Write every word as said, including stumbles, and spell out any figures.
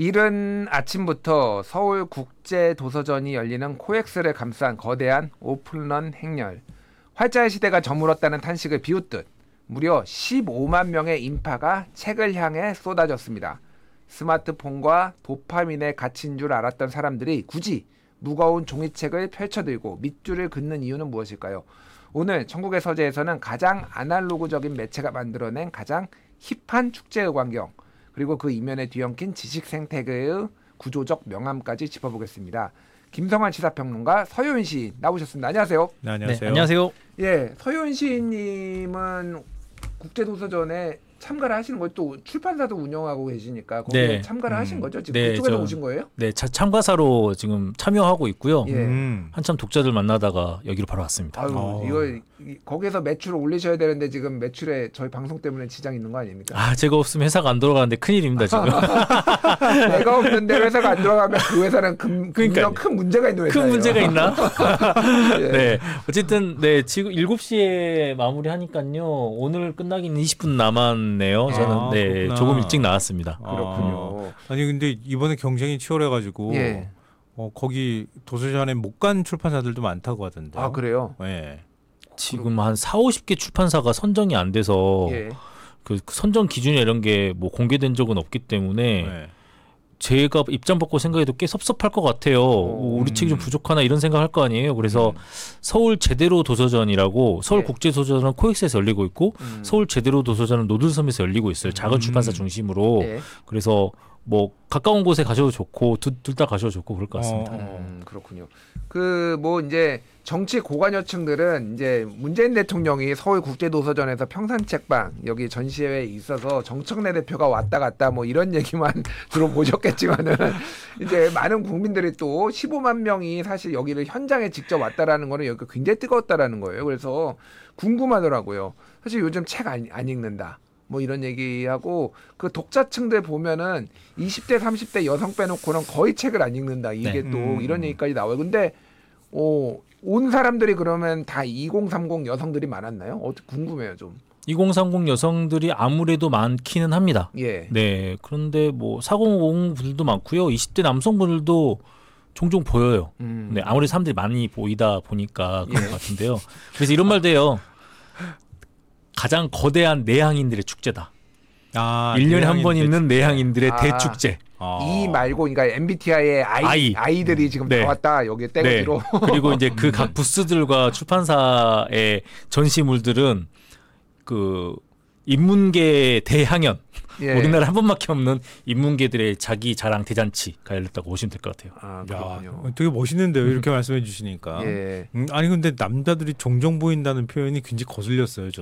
이른 아침부터 서울국제도서전이 열리는 코엑스를 감싼 거대한 오픈런 행렬. 활자의 시대가 저물었다는 탄식을 비웃듯 무려 십오만 명의 인파가 책을 향해 쏟아졌습니다. 스마트폰과 도파민에 갇힌 줄 알았던 사람들이 굳이 무거운 종이책을 펼쳐들고 밑줄을 긋는 이유는 무엇일까요? 오늘 천국의 서재에서는 가장 아날로그적인 매체가 만들어낸 가장 힙한 축제의 광경, 그리고 그 이면에 뒤엉킨 지식 생태계의 구조적 명암까지 짚어보겠습니다. 김성환 시사평론가, 서효은 시인 나오셨습니다. 안녕하세요. 네, 안녕하세요. 네, 안녕하세요. 예, 서효은 시인님은 국제도서전에 참가를 하시는 거예요. 또 출판사도 운영하고 계시니까 거기에 네. 참가를 음. 하신 거죠? 지금 네, 그쪽에서 저- 오신 거예요? 네, 자, 참가사로 지금 참여하고 있고요. 예. 음. 한참 독자들 만나다가 여기로 바로 왔습니다. 아유, 어. 이거 이- 거기에서 매출을 올리셔야 되는데 지금 매출에 저희 방송 때문에 지장 있는 거 아닙니까? 아, 제가 없으면 회사가 안 돌아가는데 큰일입니다, 지금. 내가 없는데 회사가 안 들어가면 그 회사는 금, 그러니까요. 금융 큰 문제가 있는 회사예요. 큰 문제가 있나? 예. 네. 어쨌든 네, 지금 일곱 시에 마무리하니까요. 오늘 끝나기는 이십 분 남았네요. 저는 아, 네, 그렇구나. 조금 일찍 나왔습니다. 그렇군요. 아, 아니 근데 이번에 경쟁이 치열해가지고 예. 어, 거기 도서전에 못 간 출판사들도 많다고 하던데. 아, 그래요? 네. 지금 한 사오십 개 출판사가 선정이 안 돼서 예. 그 선정 기준이 이런 게 뭐 공개된 적은 없기 때문에 네. 제가 입장 받고 생각해도 꽤 섭섭할 것 같아요. 오, 우리 책이 좀 음. 부족하나 이런 생각할 거 아니에요. 그래서 음. 서울 제대로 도서전이라고 서울 예. 국제도서전은 코엑스에서 열리고 있고 음. 서울 제대로 도서전은 노들섬에서 열리고 있어요. 작은 음. 출판사 중심으로. 예. 그래서 뭐 가까운 곳에 가셔도 좋고 둘 다 가셔도 좋고 그럴 것 같습니다. 어. 음, 그렇군요. 그 뭐 이제 정치 고관여층들은 이제 문재인 대통령이 서울 국제도서전에서 평산책방 여기 전시회에 있어서 정청래 대표가 왔다 갔다 뭐 이런 얘기만 들어보셨겠지만은 이제 많은 국민들이 또 십오만 명이 사실 여기를 현장에 직접 왔다라는 거는 여기가 굉장히 뜨거웠다라는 거예요. 그래서 궁금하더라고요. 사실 요즘 책 안 안 읽는다. 뭐 이런 얘기하고 그 독자층들 보면은 이십 대 삼십 대 여성 빼놓고는 거의 책을 안 읽는다. 이게 네. 또 음. 이런 얘기까지 나와요. 근데 어, 온 사람들이 그러면 다 이공삼공 여성들이 많았나요? 어, 궁금해요 좀. 이공삼공 여성들이 아무래도 많기는 합니다. 예. 네. 그런데 뭐 사공오공 분들도 많고요. 이십 대 남성분들도 종종 보여요. 음. 네, 아무리 사람들이 많이 보이다 보니까 그런 예. 것 같은데요. 그래서 이런 말도 해요. 가장 거대한 내향인들의 축제다. 아, 일 년에 한 번 내향인 있는 내향인들의 아. 대축제. 아. 이 말고 그러니까 엠비티아이의 아이, 아이. 아이들이 지금 네. 다 왔다. 여기 네. 떼거지로. 그리고 이제 그 각 부스들과 출판사의 전시물들은 그 인문계 대향연. 예. 우리나라 한 번밖에 없는 인문계들의 자기 자랑 대잔치가 열렸다고 보시면 될 것 같아요. 아, 야, 그렇군요. 되게 멋있는데요. 이렇게 말씀해 주시니까. 예. 음, 아니 근데 남자들이 종종 보인다는 표현이 굉장히 거슬렸어요.